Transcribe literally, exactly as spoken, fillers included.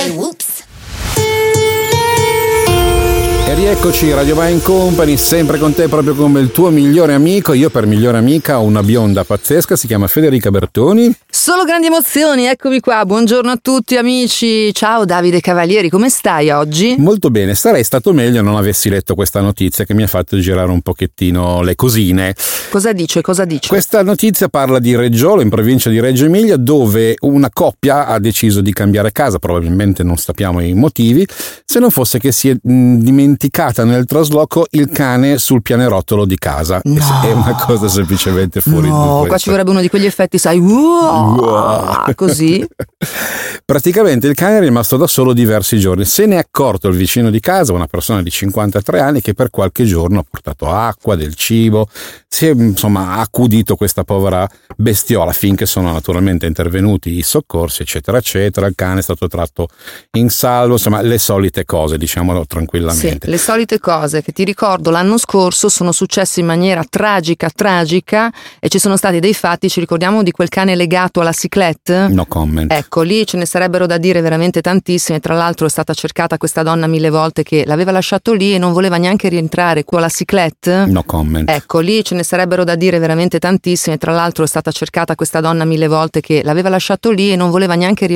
whoops. E rieccoci, Radio Wine Company, sempre con te, proprio come il tuo migliore amico. Io per migliore amica ho una bionda pazzesca, si chiama Federica Bertoni. Solo grandi emozioni, eccomi qua, buongiorno a tutti amici. Ciao Davide Cavalieri, come stai oggi? Molto bene, sarei stato meglio non avessi letto questa notizia che mi ha fatto girare un pochettino le cosine. Cosa dice, cosa dice? Questa notizia parla di Reggiolo, in provincia di Reggio Emilia, dove una coppia ha deciso di cambiare casa, probabilmente non sappiamo i motivi, se non fosse che si è mh, dimenticata nel trasloco il cane sul pianerottolo di casa. No. È una cosa semplicemente fuori di No, testa. qua ci vorrebbe uno di quegli effetti, sai, wow, Wow. così. Praticamente il cane è rimasto da solo diversi giorni. Se ne è accorto il vicino di casa, una persona di cinquantatré anni, che per qualche giorno ha portato acqua, del cibo, si è insomma accudito questa povera bestiola finché sono naturalmente intervenuti i soccorsi, eccetera eccetera. Il cane è stato tratto in salvo, insomma le solite cose, diciamolo tranquillamente. Sì, le solite cose che ti ricordo l'anno scorso sono successe in maniera tragica, tragica, e ci sono stati dei fatti, ci ricordiamo di quel cane legato alla cyclette? No comment. Ecco, lì ce ne sarebbero da dire veramente tantissime. Tra l'altro è stata cercata questa donna mille volte che l'aveva lasciato lì e non voleva neanche rientrare con la cyclette. No comment. Ecco, lì ce ne sarebbero da dire veramente tantissime. Tra l'altro è stata cercata questa donna mille volte che l'aveva lasciato lì e non voleva neanche rientrare